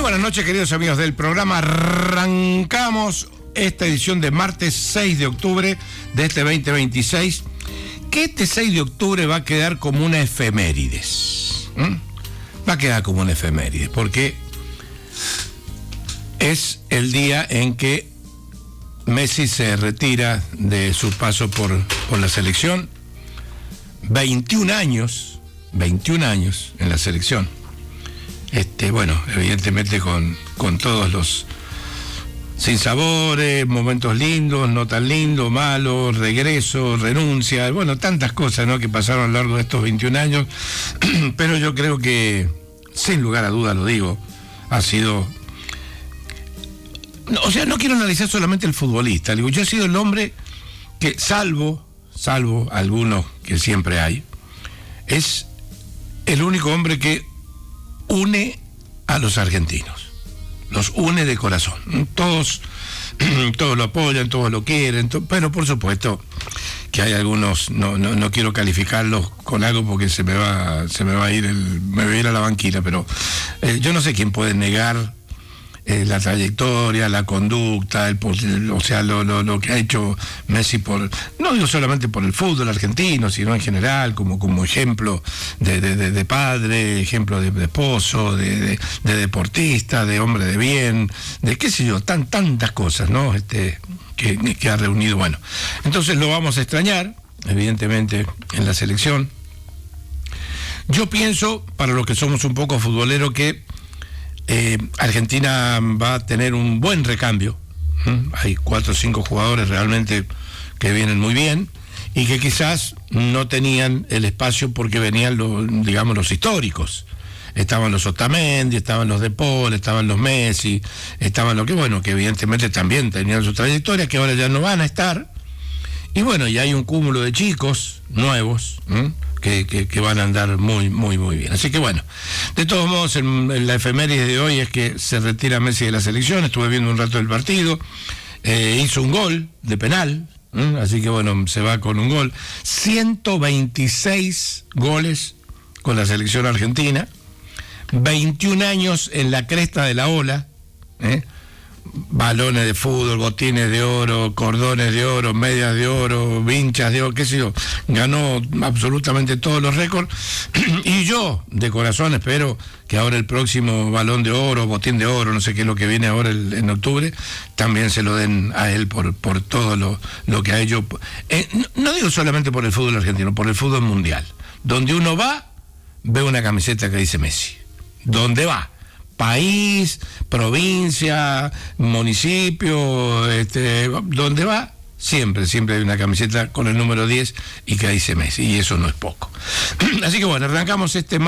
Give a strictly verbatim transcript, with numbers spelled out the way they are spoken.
buenas noches, queridos amigos del programa. Arrancamos esta edición de martes seis de octubre de este veinte veintiséis, que este seis de octubre va a quedar como una efemérides. ¿Mm? Va a quedar como una efemérides, porque es el día en que Messi se retira de su paso por, por la selección. veintiún años, veintiún años en la selección. Este, bueno, evidentemente con, con todos los sinsabores, momentos lindos, no tan lindos, malos, regreso, renuncia, bueno, tantas cosas, ¿no?, que pasaron a lo largo de estos veintiún años, pero yo creo que, sin lugar a duda lo digo, ha sido... No, o sea, no quiero analizar solamente el futbolista, digo, yo he sido el hombre que, salvo, salvo algunos que siempre hay, es el único hombre que une a los argentinos, los une de corazón. Todos, todos lo apoyan, todos lo quieren, to- pero por supuesto que hay algunos, no, no, no quiero calificarlos con algo porque se me va, se me va a ir el, me va a ir a la banquina, pero eh, yo no sé quién puede negar Eh, la trayectoria, la conducta, el, o sea, lo, lo, lo que ha hecho Messi por, no digo solamente por el fútbol argentino, sino en general, como, como ejemplo de, de, de, de padre, ejemplo de, de esposo, de, de, de deportista, de hombre de bien, de qué sé yo, tan, tantas cosas, ¿no? Este, que, que ha reunido, bueno. Entonces lo vamos a extrañar, evidentemente, en la selección. Yo pienso, para los que somos un poco futboleros, que Eh, Argentina va a tener un buen recambio. ¿Mm? Hay cuatro o cinco jugadores realmente que vienen muy bien y que quizás no tenían el espacio porque venían los, digamos, los históricos. Estaban los Otamendi, estaban los De Paul, estaban los Messi, estaban los que, bueno, que evidentemente también tenían su trayectoria, que ahora ya no van a estar. Y bueno, y hay un cúmulo de chicos nuevos, ¿eh? que, que, que van a andar muy, muy, muy bien. Así que bueno, de todos modos, en, en la efeméride de hoy es que se retira Messi de la selección. Estuve viendo un rato del partido, eh, hizo un gol de penal, ¿eh? Así que bueno, se va con un gol. ciento veintiséis goles con la selección argentina, veintiún años en la cresta de la ola, ¿eh? Balones de fútbol, botines de oro, cordones de oro, medias de oro, vinchas de oro, qué sé yo, ganó absolutamente todos los récords. Y yo, de corazón, espero que ahora el próximo balón de oro, botín de oro, no sé qué es lo que viene ahora el, en octubre, también se lo den a él por, por todo lo, lo que ha hecho. Eh, no, no digo solamente por el fútbol argentino, por el fútbol mundial. Donde uno va, ve una camiseta que dice Messi. Donde va, país, provincia, municipio, este, donde va, siempre, siempre hay una camiseta con el número diez y que dice Messi, y eso no es poco. Así que bueno, arrancamos este